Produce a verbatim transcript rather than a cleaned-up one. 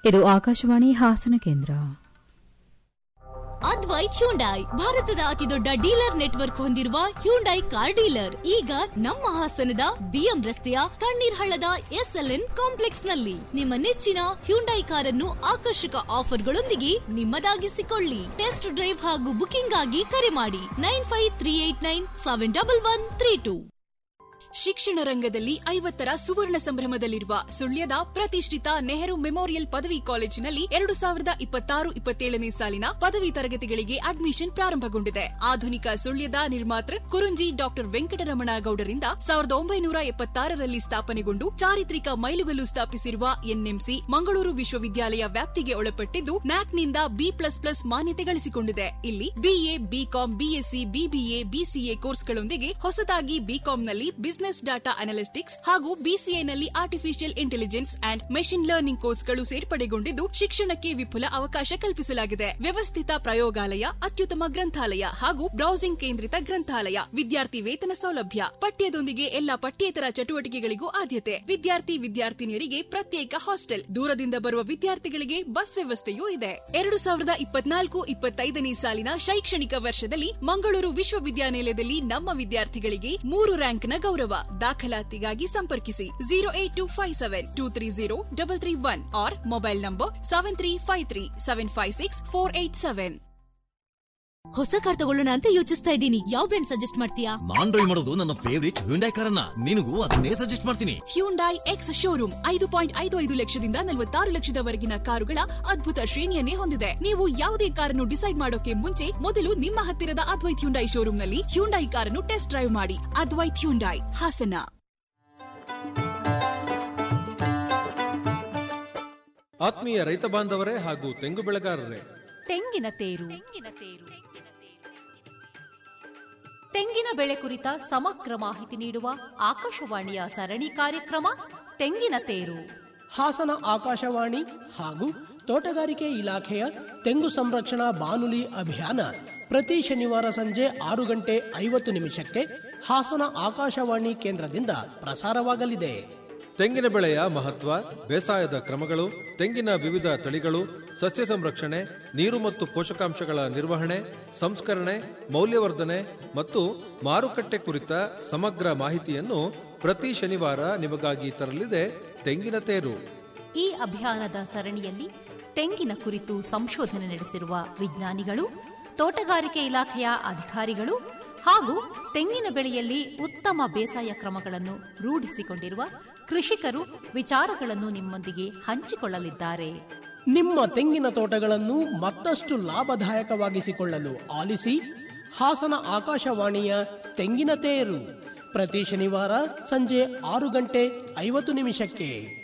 ಇದು ಆಕಾಶವಾಣಿ ಹಾಸನ ಕೇಂದ್ರ. ಅದ್ವೈತ್ ಹ್ಯುಂಡೈ ಭಾರತದ ಅತಿದೊಡ್ಡ ಡೀಲರ್ ನೆಟ್ವರ್ಕ್ ಹೊಂದಿರುವ ಹ್ಯುಂಡೈ ಕಾರ್ ಡೀಲರ್ ಈಗ ನಮ್ಮ ಹಾಸನದ ಬಿಎಂ ರಸ್ತೆಯ ತಣ್ಣೀರ್ ಹಳ್ಳದ ಎಸ್ಎಲ್ಎನ್ ಕಾಂಪ್ಲೆಕ್ಸ್ ನಲ್ಲಿ ನಿಮ್ಮ ನೆಚ್ಚಿನ ಹ್ಯುಂಡೈ ಕಾರನ್ನು ಆಕರ್ಷಕ ಆಫರ್ಗಳೊಂದಿಗೆ ನಿಮ್ಮದಾಗಿಸಿಕೊಳ್ಳಿ. ಟೆಸ್ಟ್ ಡ್ರೈವ್ ಹಾಗೂ ಬುಕಿಂಗ್ ಆಗಿ ಕರೆ ಮಾಡಿ nine five three eight nine seven double one three two. ಶಿಕ್ಷಣ ರಂಗದಲ್ಲಿ ಐವತ್ತರ ಸುವರ್ಣ ಸಂಭ್ರಮದಲ್ಲಿರುವ ಸುಳ್ಯದ ಪ್ರತಿಷ್ಠಿತ ನೆಹರು ಮೆಮೋರಿಯಲ್ ಪದವಿ ಕಾಲೇಜಿನಲ್ಲಿ ಎರಡು ಸಾವಿರದ ಇಪ್ಪತ್ತಾರು ಇಪ್ಪತ್ತೇಳನೇ ಸಾಲಿನ ಪದವಿ ತರಗತಿಗಳಿಗೆ ಅಡ್ಮಿಷನ್ ಪ್ರಾರಂಭಗೊಂಡಿದೆ. ಆಧುನಿಕ ಸುಳ್ಯದ ನಿರ್ಮಾತೃ ಕುರುಂಜಿ ಡಾಕ್ಟರ್ ವೆಂಕಟರಮಣ ಗೌಡರಿಂದ ಸಾವಿರದ ಒಂಬೈನೂರ ಎಪ್ಪತ್ತಾರರಲ್ಲಿ ಸ್ಥಾಪನೆಗೊಂಡು ಚಾರಿತ್ರಿಕ ಮೈಲುಗಲ್ಲು ಸ್ಥಾಪಿಸಿರುವ ಎನ್ಎಂಸಿ ಮಂಗಳೂರು ವಿಶ್ವವಿದ್ಯಾಲಯ ವ್ಯಾಪ್ತಿಗೆ ಒಳಪಟ್ಟಿದ್ದು ನ್ಯಾಕ್ನಿಂದ ಬಿ ಪ್ಲಸ್ ಪ್ಲಸ್ ಮಾನ್ಯತೆ ಗಳಿಸಿಕೊಂಡಿದೆ. ಇಲ್ಲಿ BA, BCom, BSc, BBA, BCA ಕೋರ್ಸ್ಗಳೊಂದಿಗೆ ಹೊಸದಾಗಿ ಬಿಕಾಂನಲ್ಲಿ ಬಿಸಿನೆಸ್ ಡಾಟಾ ಅನಾಲಿಸ್ಟಿಕ್ಸ್ ಹಾಗೂ ಬಿಸಿಎನಲ್ಲಿ artificial intelligence and machine learning ಕೋರ್ಸ್ಗಳು ಸೇರ್ಪಡೆಗೊಂಡಿದ್ದು ಶಿಕ್ಷಣಕ್ಕೆ ವಿಪುಲ ಅವಕಾಶ ಕಲ್ಪಿಸಲಾಗಿದೆ. ವ್ಯವಸ್ಥಿತ ಪ್ರಯೋಗಾಲಯ, ಅತ್ಯುತ್ತಮ ಗ್ರಂಥಾಲಯ ಹಾಗೂ ಬ್ರೌಸಿಂಗ್ ಕೇಂದ್ರಿತ ಗ್ರಂಥಾಲಯ, ವಿದ್ಯಾರ್ಥಿ ವೇತನ ಸೌಲಭ್ಯ, ಪಠ್ಯದೊಂದಿಗೆ ಎಲ್ಲಾ ಪಠ್ಯೇತರ ಚಟುವಟಿಕೆಗಳಿಗೂ ಆದ್ಯತೆ, ವಿದ್ಯಾರ್ಥಿ ವಿದ್ಯಾರ್ಥಿನಿಯರಿಗೆ ಪ್ರತ್ಯೇಕ ಹಾಸ್ಟೆಲ್, ದೂರದಿಂದ ಬರುವ ವಿದ್ಯಾರ್ಥಿಗಳಿಗೆ ಬಸ್ ವ್ಯವಸ್ಥೆಯೂ ಇದೆ. ಎರಡು ಸಾವಿರದ ಇಪ್ಪತ್ನಾಲ್ಕು ಇಪ್ಪತ್ತೈದನೇ ಸಾಲಿನ ಶೈಕ್ಷಣಿಕ ವರ್ಷದಲ್ಲಿ ಮಂಗಳೂರು ವಿಶ್ವವಿದ್ಯಾನಿಲಯದಲ್ಲಿ ನಮ್ಮ ವಿದ್ಯಾರ್ಥಿಗಳಿಗೆ ಮೂರು ರ್ಯಾಂಕ್ನ ಗೌರವ. ದಾಖಲಾತಿಗಾಗಿ ಸಂಪರ್ಕಿಸಿ zero eight to five seven two three zero double three one R mobile number seven three five three seven five six four eight seven. ಹೊಸ ಕಾರ್ ತಗೊಳ್ಳೋಣ ಅಂತ ಯೋಚಿಸ್ತಾ ಇದ್ದೀನಿ. ಯಾವ ಬ್ರ್ಯಾಂಡ್ ಸಜೆಸ್ಟ್ ಮಾಡ್ತೀಯಾ? ನಾನ್ ಡ್ರೈವ್ ಮಾಡೋದು ನನ್ನ ಫೇವರಿಟ್ ಹ್ಯುಂಡೈ ಕಾರನ್ನ. ನಿನಗೂ ಅದನ್ನೇ ಸಜೆಸ್ಟ್ ಮಾಡ್ತೀನಿ. ಹ್ಯುಂಡೈ ಎಕ್ಸ್ ಶೋರೂಮ್ ಐದು ಪಾಯಿಂಟ್ ಐದು ಐದು ಲಕ್ಷದಿಂದ ನಲವತ್ತಾರು ಲಕ್ಷದವರೆಗಿನ ಕಾರುಗಳ ಅದ್ಭುತ ಶ್ರೇಣಿಯನ್ನೇ ಹೊಂದಿದೆ. ನೀವು ಯಾವುದೇ ಕಾರನ್ನು ಡಿಸೈಡ್ ಮಾಡೋಕೆ ಮುಂಚೆ ಮೊದಲು ನಿಮ್ಮ ಹತ್ತಿರದ ಅದ್ವೈತ್ ಹ್ಯುಂಡೈ ಶೋರೂಮ್ನಲ್ಲಿ ಹ್ಯುಂಡೈ ಕಾರನ್ನು ಟೆಸ್ಟ್ ಡ್ರೈವ್ ಮಾಡಿ. ಅದ್ವೈತ್ ಹ್ಯುಂಡೈ, ಹಾಸನ. ಆತ್ಮೀಯ ರೈತ ಬಾಂಧವರೇ ಹಾಗೂ ತೆಂಗು ಬೆಳೆಗಾರರೇ, ತೆಂಗಿನ ತೇರು ತೆಂಗಿನ ಬೆಳೆ ಕುರಿತ ಸಮಗ್ರ ಮಾಹಿತಿ ನೀಡುವ ಆಕಾಶವಾಣಿಯ ಸರಣಿ ಕಾರ್ಯಕ್ರಮ ತೆಂಗಿನ ತೇರು. ಹಾಸನ ಆಕಾಶವಾಣಿ ಹಾಗೂ ತೋಟಗಾರಿಕೆ ಇಲಾಖೆಯ ತೆಂಗು ಸಂರಕ್ಷಣಾ ಬಾನುಲಿ ಅಭಿಯಾನ ಪ್ರತಿ ಶನಿವಾರ ಸಂಜೆ ಆರು ಗಂಟೆ ಐವತ್ತು ನಿಮಿಷಕ್ಕೆ ಹಾಸನ ಆಕಾಶವಾಣಿ ಕೇಂದ್ರದಿಂದ ಪ್ರಸಾರವಾಗಲಿದೆ. ತೆಂಗಿನ ಬೆಳೆಯ ಮಹತ್ವ, ಬೇಸಾಯದ ಕ್ರಮಗಳು, ತೆಂಗಿನ ವಿವಿಧ ತಳಿಗಳು, ಸಸ್ಯ ಸಂರಕ್ಷಣೆ, ನೀರು ಮತ್ತು ಪೋಷಕಾಂಶಗಳ ನಿರ್ವಹಣೆ, ಸಂಸ್ಕರಣೆ, ಮೌಲ್ಯವರ್ಧನೆ ಮತ್ತು ಮಾರುಕಟ್ಟೆ ಕುರಿತ ಸಮಗ್ರ ಮಾಹಿತಿಯನ್ನು ಪ್ರತಿ ಶನಿವಾರ ನಿಮಗಾಗಿ ತರಲಿದೆ ತೆಂಗಿನ ತೇರು. ಈ ಅಭಿಯಾನದ ಸರಣಿಯಲ್ಲಿ ತೆಂಗಿನ ಕುರಿತು ಸಂಶೋಧನೆ ನಡೆಸಿರುವ ವಿಜ್ಞಾನಿಗಳು, ತೋಟಗಾರಿಕೆ ಇಲಾಖೆಯ ಅಧಿಕಾರಿಗಳು ಹಾಗೂ ತೆಂಗಿನ ಬೆಳೆಯಲ್ಲಿ ಉತ್ತಮ ಬೇಸಾಯ ಕ್ರಮಗಳನ್ನು ರೂಢಿಸಿಕೊಂಡಿರುವ ಕೃಷಿಕರು ವಿಚಾರಗಳನ್ನು ನಿಮ್ಮೊಂದಿಗೆ ಹಂಚಿಕೊಳ್ಳಲಿದ್ದಾರೆ. ನಿಮ್ಮ ತೆಂಗಿನ ತೋಟಗಳನ್ನು ಮತ್ತಷ್ಟು ಲಾಭದಾಯಕವಾಗಿಸಿಕೊಳ್ಳಲು ಆಲಿಸಿ ಹಾಸನ ಆಕಾಶವಾಣಿಯ ತೆಂಗಿನ ತೇರು ಪ್ರತಿ ಶನಿವಾರ ಸಂಜೆ ಆರು ಗಂಟೆ ಐವತ್ತು ನಿಮಿಷಕ್ಕೆ.